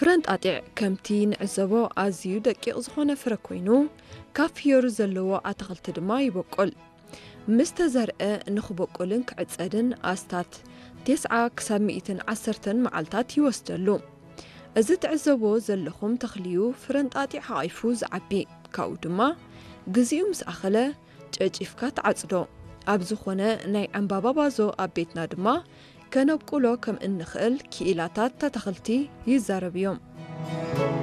ፍረንጣጢዕ ከምቲ ንዕዘቦ ኣዝዩ ደቂቕ ዝኾነ ፍረ ኮይኑ ካብ ፍዮሩ ዘለዎ ኣትክልቲ ድማ ይበቁል ምስ ተዘርአ ንኽበቁልን ክዕጸድን ኣስታት 9 ክሳብ 110 መዓልታት ይወስደሉ እዚ ትዕዘቦ ዘለኹም ተኽልዩ ፍረንጣጢዕ ሓቒፉ ዝዓቢ ካብኡ ድማ ግዚኡ ምስ ኣኸለ ጨጪፍካ ትዓጽዶ ኣብ ዝኾነ ናይ ዕምባባ ባዞ ኣብ ቤትና ድማ ከነብቁሎ ከም እንኽእል ክኢላታት ተተኽልቲ ይዛረብ እዮም